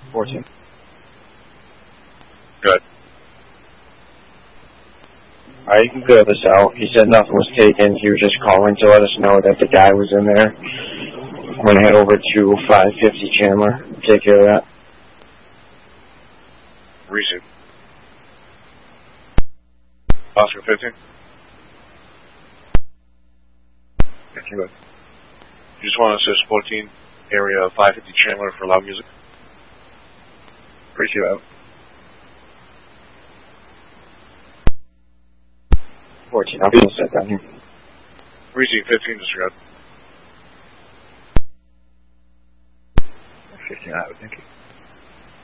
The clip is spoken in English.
14. Good. Alright, you can clear this out. He said nothing was taken. He was just calling to let us know that the guy was in there. I'm going to head over to 550 Chandler. Take care of that. Receive. Oscar 15. 15, good. You just want to assist 14, area 550 Chandler for loud music? Appreciate that. 14, I'll be all set down here. Receive 15, disregard. 15 out, thank you.